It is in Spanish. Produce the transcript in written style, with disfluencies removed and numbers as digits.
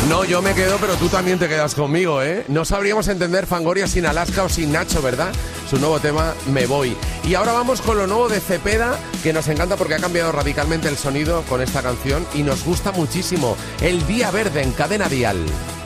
No, yo me quedo, pero tú también te quedas conmigo, ¿eh? No sabríamos entender Fangoria sin Alaska o sin Nacho, ¿verdad? Su nuevo tema, Me Voy. Y ahora vamos con lo nuevo de Cepeda, que nos encanta porque ha cambiado radicalmente el sonido con esta canción y nos gusta muchísimo. El Día Verde en Cadena Dial.